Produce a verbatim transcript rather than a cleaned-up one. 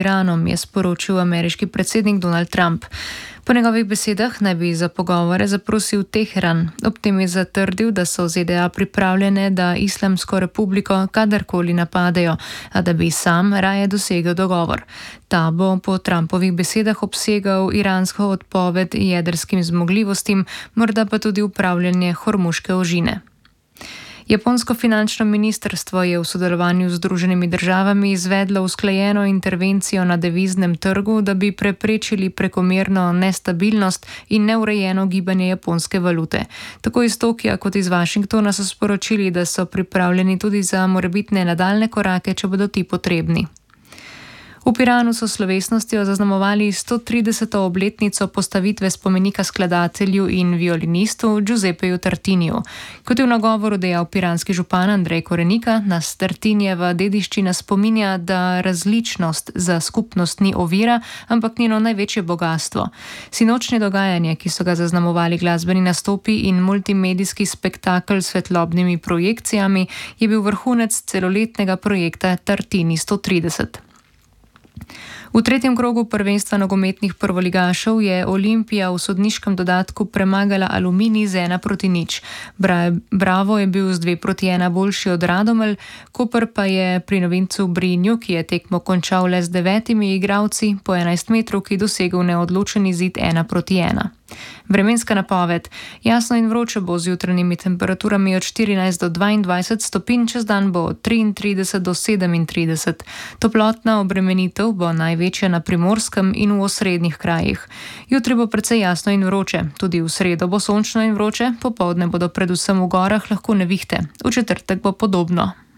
Iranom, je sporočil ameriški predsednik Donald Trump. Po njegovih besedah naj bi za pogovore zaprosil Teheran. Ob tem je zatrdil, da so Z D A pripravljene, da Islamsko republiko kadarkoli napadejo, a da bi sam raje dosegel dogovor. Ta bo po Trumpovih besedah obsegal iransko odpoved jedrskim zmogljivostim, morda pa tudi upravljanje Hormuške ožine. Japonsko finančno ministrstvo je v sodelovanju z Združenimi državami izvedlo usklajeno intervencijo na deviznem trgu, da bi preprečili prekomerno nestabilnost in neurejeno gibanje japonske valute. Tako iz Tokija kot iz Washingtona so sporočili, da so pripravljeni tudi za morebitne nadaljne korake, če bodo ti potrebni. V Piranu so slovesnostjo zaznamovali sto trideseto obletnico postavitve spomenika skladatelju in violinistu Giuseppeju Tartiniju. Kot je v nagovoru dejal piranski župan Andrej Korenika, nas Tartinijeva dediščina spominja, da različnost za skupnost ni ovira, ampak njeno največje bogastvo. Sinočnje dogajanje, ki so ga zaznamovali glasbeni nastopi in multimedijski spektakel s svetlobnimi projekcijami, je bil vrhunec celoletnega projekta Tartini sto trideset. V tretjem krogu prvenstva nogometnih prvoligašev je Olimpija v sodniškem dodatku premagala Aluminij z ena proti nič. Bra- Bravo je bil z dve proti ena boljši od Radomelj, Koper pa je pri novincu Brinju, ki je tekmo končal le z devetimi igralci, po enajstmetrovki dosegel neodločen izid ena proti ena. Vremenska napoved. Jasno in vroče bo z jutranjimi temperaturami od štirinajst do dvaindvajset stopinj, čez dan bo od triintrideset do sedemintrideset. Toplotna obremenitev bo največja na Primorskem in v osrednjih krajih. Jutri bo precej jasno in vroče, tudi v sredo bo sončno in vroče, popoldne bodo predvsem v gorah lahko nevihte. V četrtek bo podobno.